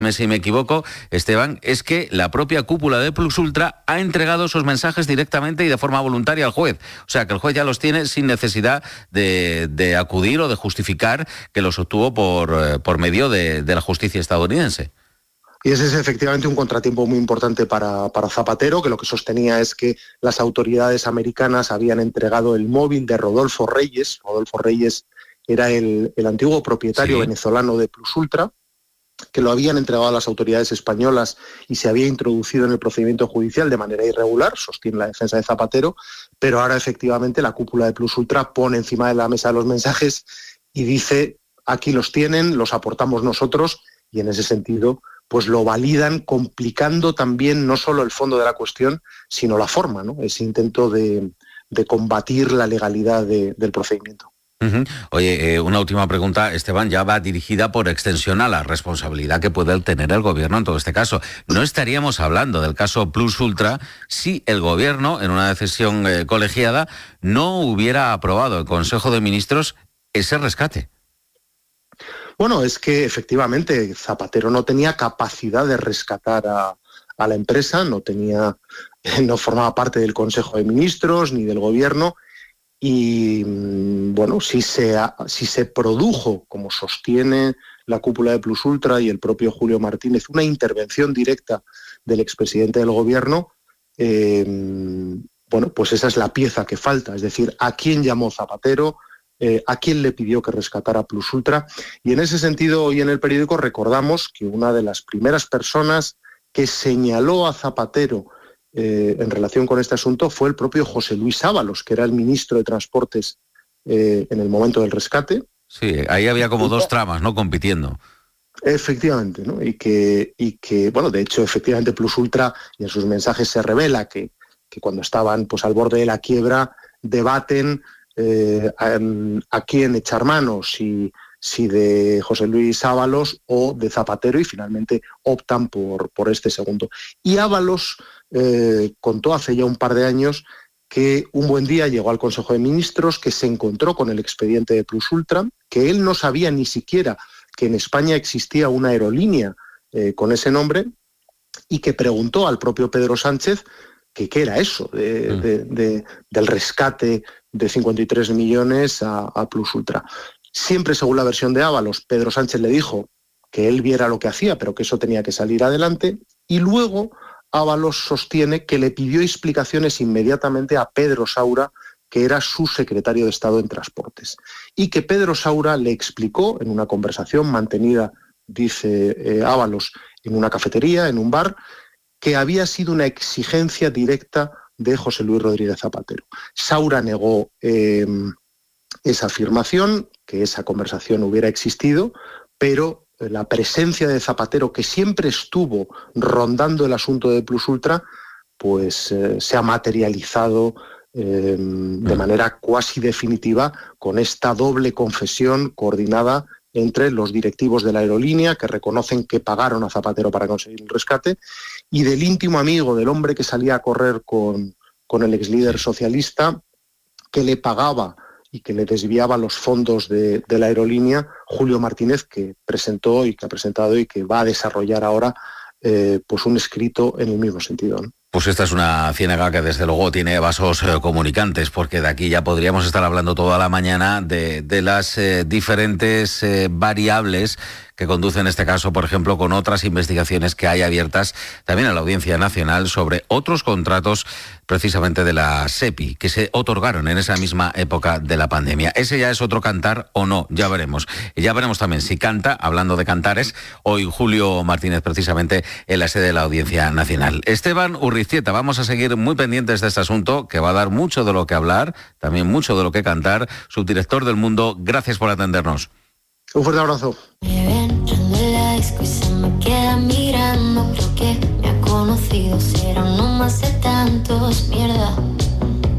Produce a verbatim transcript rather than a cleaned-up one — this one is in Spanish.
si me equivoco, Esteban, es que la propia cúpula de Plus Ultra ha entregado esos mensajes directamente y de forma voluntaria al juez. O sea, que el juez ya los tiene sin necesidad de, de acudir o de justificar que los obtuvo por, por medio de, de la justicia estadounidense. Y ese es efectivamente un contratiempo muy importante para, para Zapatero, que lo que sostenía es que las autoridades americanas habían entregado el móvil de Rodolfo Reyes. Rodolfo Reyes era el, el antiguo propietario sí. venezolano de Plus Ultra, que lo habían entregado a las autoridades españolas y se había introducido en el procedimiento judicial de manera irregular, sostiene la defensa de Zapatero, pero ahora efectivamente la cúpula de Plus Ultra pone encima de la mesa los mensajes y dice, aquí los tienen, los aportamos nosotros, y en ese sentido pues lo validan, complicando también no solo el fondo de la cuestión, sino la forma, ¿no? Ese intento de, de combatir la legalidad de, del procedimiento. Uh-huh. Oye, eh, una última pregunta, Esteban, ya va dirigida por extensión a la responsabilidad que puede tener el gobierno en todo este caso. ¿No estaríamos hablando del caso Plus Ultra si el gobierno, en una decisión eh, colegiada, no hubiera aprobado el Consejo de Ministros ese rescate? Bueno, es que efectivamente Zapatero no tenía capacidad de rescatar a, a la empresa, no tenía, no formaba parte del Consejo de Ministros ni del gobierno. Y bueno, si se, si se produjo, como sostiene la cúpula de Plus Ultra y el propio Julio Martínez, una intervención directa del expresidente del gobierno, eh, bueno, pues esa es la pieza que falta. Es decir, ¿a quién llamó Zapatero? Eh, ¿A quién le pidió que rescatara Plus Ultra? Y en ese sentido, hoy en el periódico recordamos que una de las primeras personas que señaló a Zapatero Eh, en relación con este asunto fue el propio José Luis Ábalos, que era el ministro de Transportes eh, en el momento del rescate. Sí, ahí había como dos tramas, ¿no?, compitiendo. Efectivamente, ¿no? Y que, y que, bueno, de hecho, efectivamente Plus Ultra, y en sus mensajes se revela que, que cuando estaban pues al borde de la quiebra, debaten eh, a, a quién echar mano, si, si de José Luis Ábalos o de Zapatero, y finalmente optan por, por este segundo. Y Ábalos Eh, contó hace ya un par de años que un buen día llegó al Consejo de Ministros, que se encontró con el expediente de Plus Ultra, que él no sabía ni siquiera que en España existía una aerolínea eh, con ese nombre, y que preguntó al propio Pedro Sánchez que qué era eso de, mm. de, de, del rescate de cincuenta y tres millones a, a Plus Ultra. Siempre según la versión de Ábalos, Pedro Sánchez le dijo que él viera lo que hacía, pero que eso tenía que salir adelante, y luego Ábalos sostiene que le pidió explicaciones inmediatamente a Pedro Saura, que era su secretario de Estado en Transportes, y que Pedro Saura le explicó en una conversación mantenida, dice eh, Ábalos, en una cafetería, en un bar, que había sido una exigencia directa de José Luis Rodríguez Zapatero. Saura negó eh, esa afirmación, que esa conversación hubiera existido, pero la presencia de Zapatero, que siempre estuvo rondando el asunto de Plus Ultra, pues eh, se ha materializado eh, de manera cuasi definitiva con esta doble confesión coordinada entre los directivos de la aerolínea, que reconocen que pagaron a Zapatero para conseguir el rescate, y del íntimo amigo del hombre que salía a correr con, con el exlíder socialista, que le pagaba y que le desviaba los fondos de, de la aerolínea, Julio Martínez, que presentó y que ha presentado y que va a desarrollar ahora eh, pues un escrito en el mismo sentido, ¿no? Pues esta es una ciénaga que desde luego tiene vasos eh, comunicantes, porque de aquí ya podríamos estar hablando toda la mañana de, de las eh, diferentes eh, variables que conduce en este caso, por ejemplo, con otras investigaciones que hay abiertas también a la Audiencia Nacional sobre otros contratos precisamente de la SEPI, que se otorgaron en esa misma época de la pandemia. Ese ya es otro cantar o no, ya veremos. Y ya veremos también si canta, hablando de cantares, hoy Julio Martínez precisamente en la sede de la Audiencia Nacional. Esteban Urriztieta, vamos a seguir muy pendientes de este asunto, que va a dar mucho de lo que hablar, también mucho de lo que cantar. Subdirector del Mundo, gracias por atendernos. Un fuerte abrazo. Me ven, prende la disco y se me queda mirando. Creo que me ha conocido, será uno más de tantos.